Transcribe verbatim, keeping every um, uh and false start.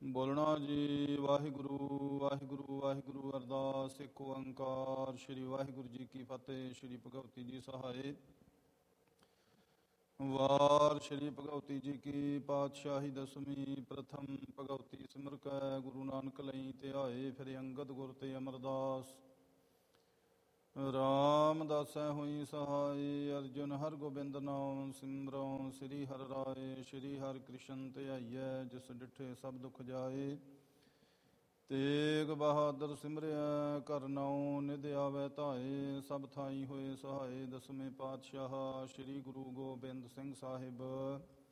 ਬੋਲਣਾ ਜੀ ਵਾਹਿਗੁਰੂ ਵਾਹਿਗੁਰੂ ਵਾਹਿਗੁਰੂ। ਅਰਦਾਸ ਇੱਕ ਓੰਕਾਰ ਸ਼੍ਰੀ ਵਾਹਿਗੁਰੂ ਜੀ ਕੀ ਫਤਿਹ। ਸ਼੍ਰੀ ਭਗਵਤੀ ਜੀ ਸਹਾਏ। ਵਾਰ ਸ਼੍ਰੀ ਭਗਵਤੀ ਜੀ ਕੀ ਪਾਤਸ਼ਾਹੀ ਦਸਵੀਂ। ਪ੍ਰਥਮ ਭਗਵਤੀ ਸਿਮਰ ਕੈ ਗੁਰੂ ਨਾਨਕ ਲਈ ਧਿਆਏ। ਫਿਰ ਅੰਗਦ ਗੁਰ ਤੇ ਅਮਰਦਾਸ ਰਾਮਦਾਸੈ ਹੋਈ ਸਹਾਈ। ਅਰਜੁਨ ਹਰ ਗੋਬਿੰਦ ਨਾਮ ਸਿਮਰਉ ਸ੍ਰੀ ਹਰਿ ਰਾਏ। ਸ਼੍ਰੀ ਹਰਿ ਕ੍ਰਿਸ਼ਨ ਧਿਆਈਐ ਜਿਸ ਡਿਠੇ ਸਭ ਦੁਖ ਜਾਏ। ਤੇਗ ਬਹਾਦਰ ਸਿਮਰਿਆ ਕਰ ਨਾਉ ਨਿਧ ਆਵੈ ਧਾਏ। ਸਭ ਥਾਈ ਹੋਏ ਸਹਾਏ। ਦਸਵੇਂ ਪਾਤਸ਼ਾਹ ਸ਼੍ਰੀ ਗੁਰੂ ਗੋਬਿੰਦ ਸਿੰਘ ਸਾਹਿਬ